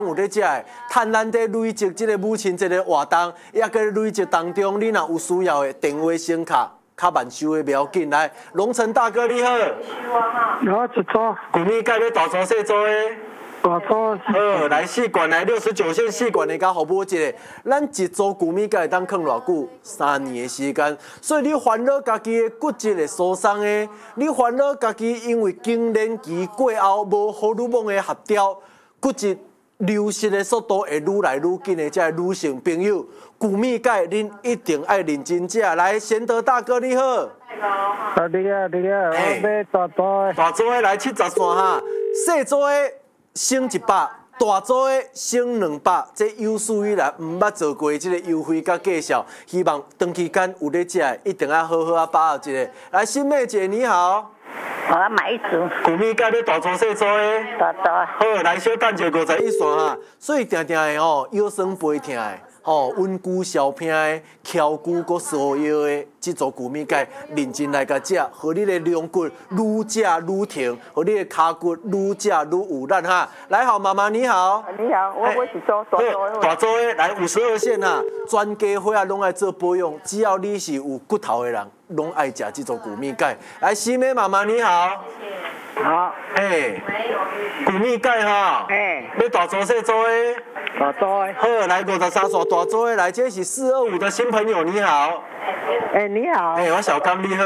有咧食的，趁咱在累积这个母亲节的活动，也搁累积当中，你若有需要的电话声卡。较慢收的不要紧，来，龙城大哥你好。 我一组。 古米钙要大组细组的。 大组。 好，来4罐来69线4罐的加互补一个，咱一组古米钙当放偌久？3年的时间。所以你烦恼家己的骨质的疏松的，你烦恼家己因为更年期过后无荷尔蒙的协调，骨质流失的速度会愈来愈紧的，这女性朋友。古米钙，恁一定爱认真食。来，贤德大哥你好。 你好，我买大组的。 大组的来73哈，细组的省100，大组的省200。这有史以来毋捌做过这个优惠甲介绍，希望长期间有咧食的，一定要好好啊把握一下。来，新妹姐你好。 我要买一组。 古米钙要大组细组的。 大组。 好，来小等者51线哈，所以定定的吼腰酸背痛的。温久小偏的、翘骨搁缩腰的，这组古米钙认真来甲食，互你的龙骨愈食愈挺，互你的骹骨愈食愈有力哈。来，好妈妈你好。 你好，我是做大组的。 大组的来52线哈，全家伙啊拢爱做保养，只要你是有骨头的人，拢爱食这组古米钙。来，西妹妈妈你好。 好。 古米钙哈。要大组细组的。 大组的。 好，来53线大组的来，这是425的新朋友，你好。 你好。 我小刚你好。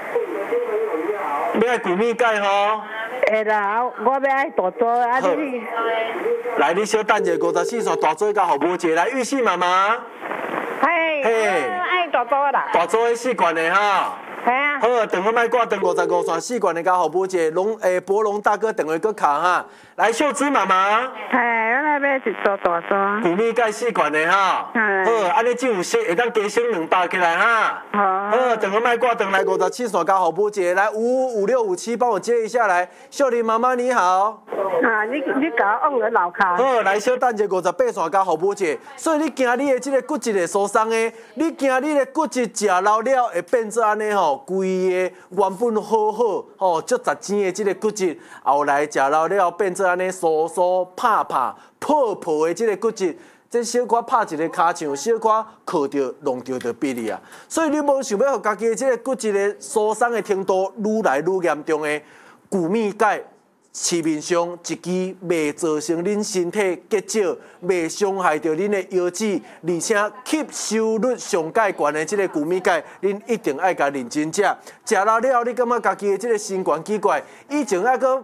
你爱古米钙吼？ 啦，我要爱大组的，啊你。 来，你小等者54线大组的甲互补一个，来玉溪妈妈。 爱大组的啦。 大组的4罐的哈。好，等我卖挂等55线4罐的甲互补一个，博龙大哥等会搁卡哈。来，秀芝妈妈。 我来买一组大组。 古米钙4罐的哈。好，安尼就有会当加升200起来哈。好，等我卖挂等来57线甲互补一个，来555657帮我接一下来。秀玲妈妈你好。 你甲我往了楼骹。 好，来小等者58线加互补一个，所以你惊你的这个骨质的疏松的，你惊你的骨质食老了会变做安尼吼，规个原本好足值钱的这个骨质，后来食老了变做安尼疏拍破的这个骨质。这小可拍一个骹掌，小可靠着弄着就毙你啊！所以你无想要互家己的这个骨质的疏松的程度愈来愈严重的，古米钙。市面上一支袂造成恁身体结石，袂伤害到恁的腰子，而且吸收率上介悬的这个古米钙，恁一定爱甲认真食。食了了，你感觉家己的这个身悬奇怪，以前还搁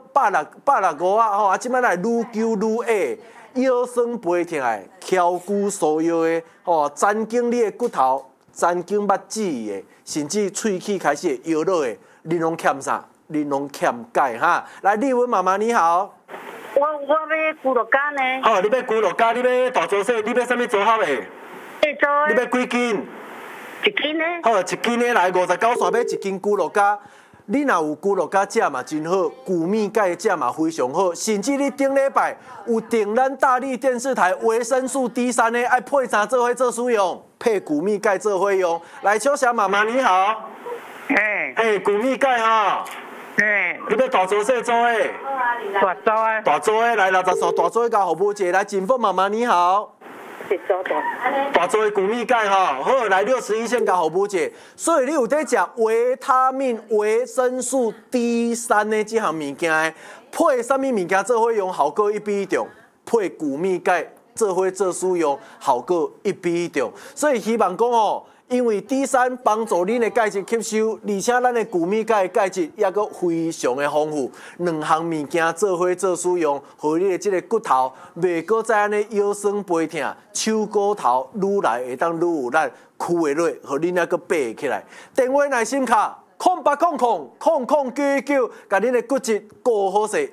165啊，啊，即摆来愈久愈矮，腰酸背痛的，翘骨缩腰的，残经你的骨头，残经目子的，甚至喙齿开始摇落的，恁拢欠啥？你拢欠钙哈，来丽文妈妈你好。 我要咕噜干呢。 好，你要咕噜干，你要大组细，你要啥物组合的？ 细组的。 你要几斤 ？1斤呢。 好，1斤的来59线买1斤咕噜干。你若有咕噜干食嘛真好，古米钙食嘛非常好，甚至你顶礼拜有订咱大力电视台维生素 D3的，爱配啥做伙做使用？配古米钙做伙用。来，秋霞妈妈你好。古米钙哈。你要大组细组的？ 大组的。 大组的来60线，大组的加互补一个。来，锦凤妈妈你好。大组的古米钙哈，好来61线加互补一个。所以你有在食维他命、维生素 D3的这项物件的，配啥物物件做伙用，效果1比1重。配古米钙做伙做使用，效果1比1重。所以希望讲因为 D3帮助恁的钙质吸收，而且咱的古米钙的钙质也阁非常的丰富，两项物件做伙做使用，互你的这个骨头袂阁再安尼腰酸背痛，手骨头愈来会当愈有力，屈会落，互恁还阁爬起来。电话耐心卡0800009999，甲恁的骨质顾好势。